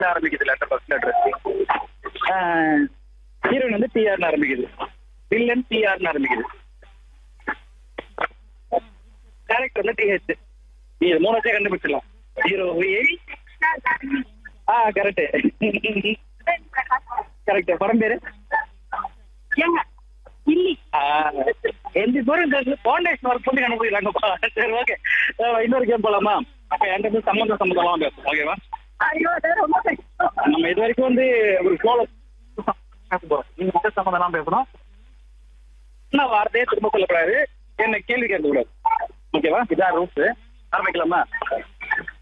ஆரம்பிக்குது letter, first letter. Heroine வந்து டிஆர்னு ஆரம்பிக்குது. வில்லன் டிஆர்னு ஆரம்பிக்குது. கேரக்டர் வந்து டிஹெச். நீ இது மூணு வச்சே கண்டுபிடிச்சிடலாம். Hero correct. கரெக்ட். படம் பேரு எந்த தூரம் ஃபவுண்டேஷன் ஒர்க் பண்ணி அனுப்பிடுறாங்கப்பா. சரி, ஓகே. இன்னொரு கேம் போலாமா? அப்ப என்கிட்ட சம்மந்தம் பேசும். ஓகேவா? நம்ம இது வரைக்கும் வந்து ஒரு ஃப்ளோல பேச போறோம். நீங்க மட்டும் சம்மந்தம் பேசணும். என்ன வார்த்தையே திரும்ப சொல்லக்கூடாது. என்ன கேள்வி கேட்க கூடாது. ஓகேவா? இதான் ரூல்ஸ். ஆரம்பிக்கலாமா?